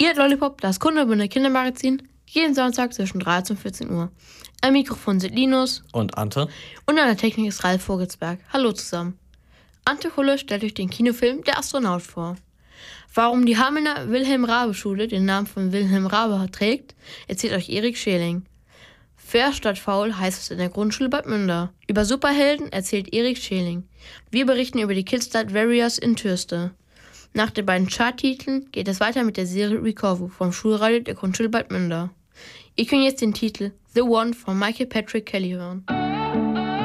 Ihr hört Lollipop, das kunterbunte Kindermagazin, jeden Sonntag zwischen 13 und 14 Uhr. Am Mikrofon sind Linus und Ante. Und an der Technik ist Ralf Vogelsberg. Hallo zusammen. Ante Kulle stellt euch den Kinofilm Der Astronaut vor. Warum die Hamelner Wilhelm-Raabe-Schule den Namen von Wilhelm Raabe trägt, erzählt euch Erik Scheling. Fair statt faul heißt es in der Grundschule Bad Münder. Über Superhelden erzählt Erik Scheling. Wir berichten über die Kidstat Warriors in Türste. Nach den beiden Charttiteln geht es weiter mit der Serie Recover vom Schulradio der Grundschule Bad Münder. Ihr könnt jetzt den Titel The One von Michael Patrick Kelly hören.